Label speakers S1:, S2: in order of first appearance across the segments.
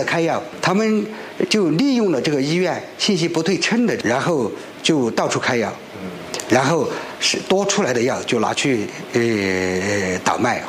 S1: 的开药，他们就利用了这个医院信息不对称的，然后就到处开药，然后是多出来的药就拿去倒卖。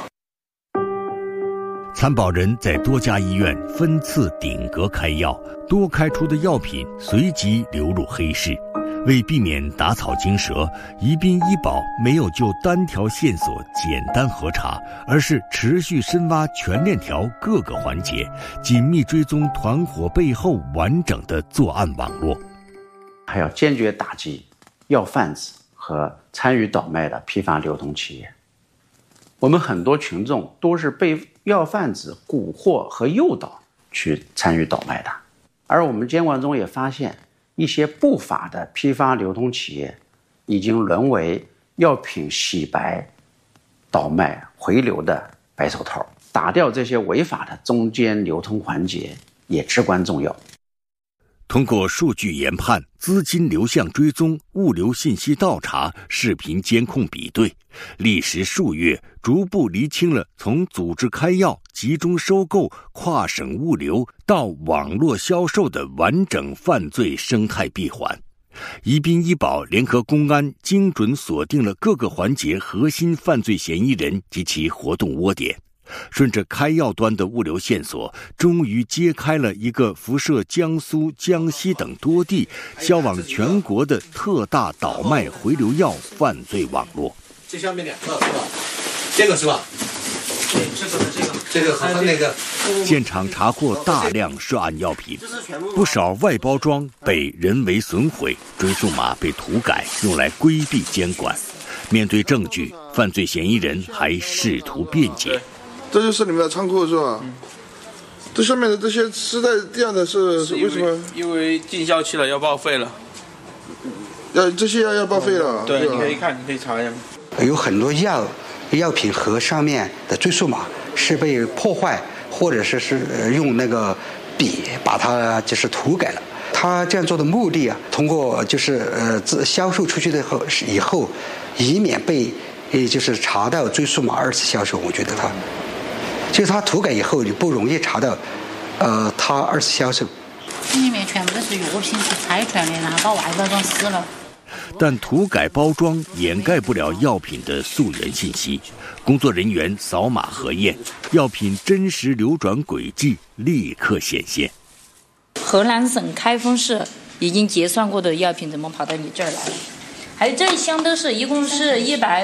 S2: 参保人在多家医院分次顶格开药，多开出的药品随即流入黑市。为避免打草惊蛇，宜宾医保没有就单条线索简单核查，而是持续深挖全链条各个环节，紧密追踪团伙背后完整的作案网络。
S3: 还要坚决打击药贩子和参与倒卖的批发流通企业。我们很多群众都是被药贩子蛊惑和诱导去参与倒卖的，而我们监管中也发现，一些不法的批发流通企业已经沦为药品洗白、倒卖、回流的白手套，打掉这些违法的中间流通环节也至关重要。
S2: 通过数据研判、资金流向追踪、物流信息倒查、视频监控比对，历时数月，逐步厘清了从组织开药、集中收购、跨省物流到网络销售的完整犯罪生态闭环。宜宾医保联合公安精准锁定了各个环节核心犯罪嫌疑人及其活动窝点，顺着开药端的物流线索，终于揭开了一个辐射江苏、江西等多地、销往全国的特大倒卖回流药犯罪网络。
S4: 这下面两个是吧？这个是吧？这个和那个。
S2: 现场查获大量涉案药品，不少外包装被人为损毁，追溯码被涂改，用来规避监管。面对证据，犯罪嫌疑人还试图辩解。
S5: 这就是你们的仓库是吧？这上面的这些是在这样的是为什么？
S6: 因为进销期了，要报废了。
S5: 这些要报废了。
S6: 对，你可以看，你可以查一下。
S1: 有很多药品盒上面的追溯码是被破坏，或者是用那个笔把它就是涂改了。他这样做的目的啊，通过就是销售出去的以后，以免被就是查到追溯码二次销售。我觉得他涂改以后，你不容易查到他二次销售。
S7: 里面全部都是药品，是拆出来的，然后把外包装撕了。
S2: 但涂改包装掩盖不了药品的溯源信息，工作人员扫码核验，药品真实流转轨迹立刻显现。
S7: 河南省开封市已经结算过的药品怎么跑到你这儿来了？还有这一箱都是，一共是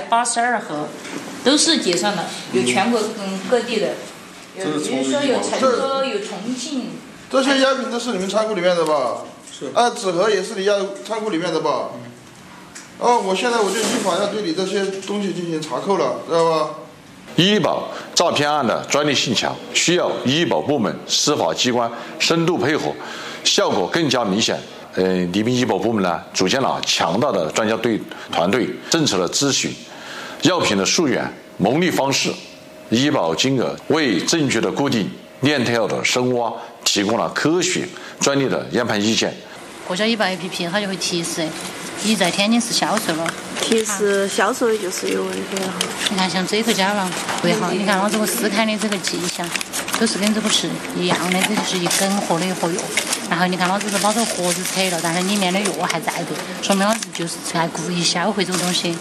S7: 182盒，都是结算的，有全国各地的，比如说有成都、有重庆。
S5: 这些药品都是你们仓库里面的吧？是。纸盒也是你仓库里面的吧？我现在我就依法要对你这些东西进行查扣了，知道吧？
S8: 医保诈骗案的专利性强，需要医保部门、司法机关深度配合，效果更加明显。宜宾医保部门呢，组建了强大的专家团队，政策的咨询、药品的溯源、牟利方式、医保金额，为证据的固定、链条的深挖提供了科学专业的研判意见。
S7: 国家医保 APP 它就会提示你在天津市销售了，
S9: 提示销售的就是有问题了。
S7: 你看像这个胶囊为好，你看它这个撕开的这个迹象都是跟这个是一样的，这就是一根盒的一盒药。然后你看老子是把这个盒子拆了，但是里面的药还在的，说明老子就是在故意销毁这个东西。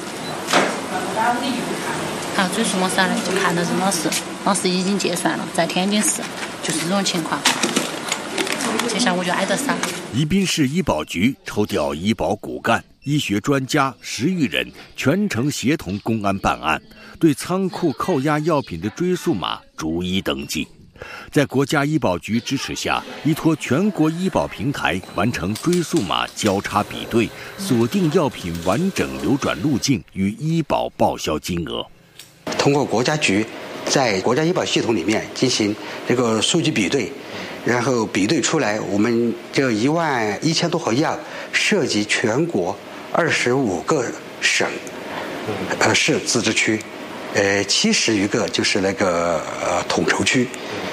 S7: 还有追溯码上来就看到这老师已经结算了，在天津市就是这种情况。这下我就挨得上。
S2: 宜宾市医保局抽调医保骨干、医学专家10余人，全程协同公安办案，对仓库扣押药品的追溯码逐一登记。在国家医保局支持下，依托全国医保平台完成追溯码交叉比对，锁定药品完整流转路径与医保报销金额。
S1: 通过国家局在国家医保系统里面进行这个数据比对，然后比对出来，我们这11000多盒药涉及全国25个省、市自治区，70余个就是那个统筹区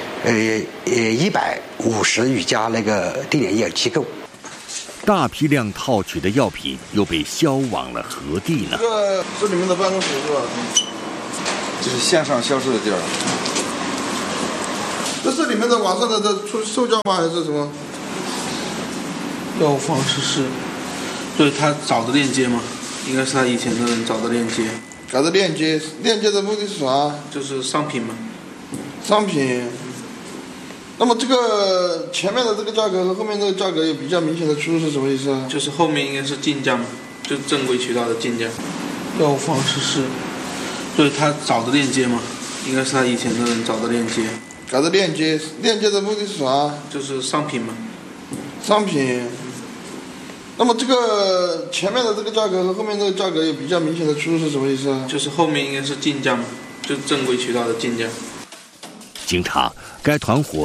S1: ，150余家那个定点医疗机构。
S2: 大批量套取的药品又被销往了何地呢？
S5: 这个是你们的办公室是吧？
S10: 这是线上销售的地儿。
S5: 这是你们的网上的售价吗？还是什么？
S6: 业务方式是，对他找的链接嘛，应该是他以前的人找的链接。
S5: 找的链接，链接的目的是啥？
S6: 就是商品嘛。
S5: 商品。那么这个前面的这个价格和后面这个价格有比较明显的出入是什么意思啊？
S6: 就是后面应该是进价嘛，就正规渠道的进价。业务方式是，对他找的链接嘛，应该是他以前的人找的链接。
S5: 找的链接，链接的目的是啥？
S6: 就是商品嘛。
S5: 商品。那么这个前面的这个价格和后面这个价格有比较明显的出入是什么意思啊？
S6: 就是后面应该是进价嘛，就正规渠道的进价。
S2: 经查，该团伙